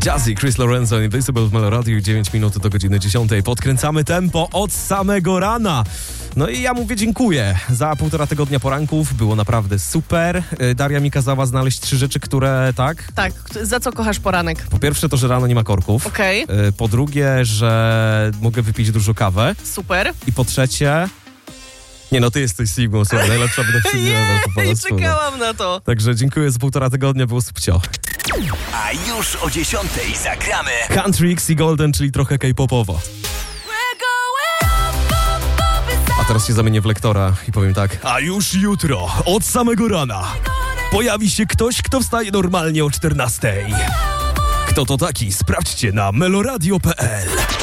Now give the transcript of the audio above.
Jazzy, Chris Lorenzo, Invisible w Meloradiu, 9 minut do godziny 10. Podkręcamy tempo od samego rana. No i ja mówię dziękuję za 1,5 tygodnia poranków. Było naprawdę super. Daria mi kazała znaleźć 3 rzeczy, które tak. Tak, za co kochasz poranek? Po pierwsze to, że rano nie ma korków. Okej. Po drugie, że mogę wypić dużo kawę. Super. I po trzecie... Nie no, ty jesteś Sigmą, słuchaj, najlepsza wydawczyni po polsku. Czekałam na to. Także dziękuję za 1,5 tygodnia, było subcio. A już o 10:00 zagramy Country X i Golden, czyli trochę K-popowo. A teraz się zamienię w lektora i powiem tak. A już jutro, od samego rana, pojawi się ktoś, kto wstaje normalnie o 14:00. Kto to taki? Sprawdźcie na meloradio.pl.